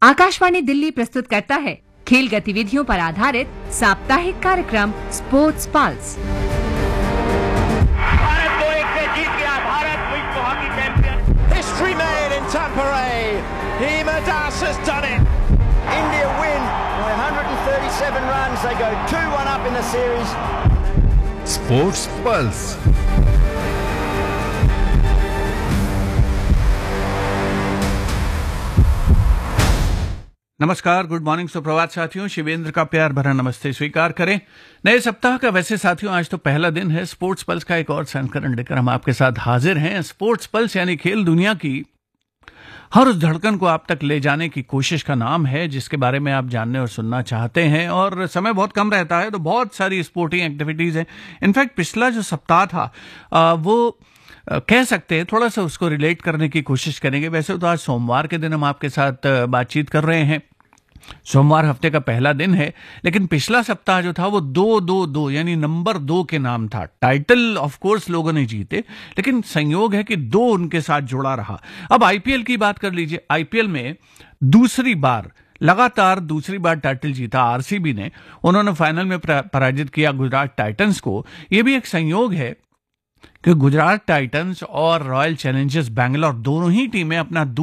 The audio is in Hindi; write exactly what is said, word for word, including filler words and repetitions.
आकाशवाणी दिल्ली प्रस्तुत करता है खेल गतिविधियों पर आधारित साप्ताहिक कार्यक्रम स्पोर्ट्स पल्स। भारत दो एक से जीत गया। भारत विश्व hockey champion. History made in Tampere. Hima Das has done it. India win by one hundred thirty-seven runs. They go two one up in the series. Sports Pulse. नमस्कार, गुड मॉर्निंग, सुप्रभात साथियों। शिवेंद्र का प्यार भरा नमस्ते स्वीकार करें। नए सप्ताह का वैसे साथियों आज तो पहला दिन है। स्पोर्ट्स पल्स का एक और संस्करण लेकर हम आपके साथ हाजिर हैं। स्पोर्ट्स पल्स यानी खेल दुनिया की हर उस धड़कन को आप तक ले जाने की कोशिश का नाम है जिसके बारे में आप जानने और सुनना चाहते हैं। और समय बहुत कम रहता है तो बहुत सारी स्पोर्टिंग एक्टिविटीज हैं। इनफैक्ट पिछला जो सप्ताह था आ, वो कह सकते हैं थोड़ा सा उसको रिलेट करने की कोशिश करेंगे। वैसे तो आज सोमवार के दिन हम आपके साथ बातचीत कर रहे हैं। सोमवार हफ्ते का पहला दिन है, लेकिन पिछला सप्ताह जो था वो दो दो दो यानी नंबर दो के नाम था। टाइटल ऑफ कोर्स लोगों ने जीते, लेकिन संयोग है कि दो उनके साथ जुड़ा रहा। अब आईपीएल की बात कर लीजिए। आईपीएल में दूसरी बार लगातार दूसरी बार टाइटल जीता आरसीबी ने। उन्होंने फाइनल में पराजित किया गुजरात टाइटंस को। यह भी एक संयोग है कि गुजरात टाइटंस और रॉयल चैलेंजर्स बैंगलोर दोनों ही टीमें अपना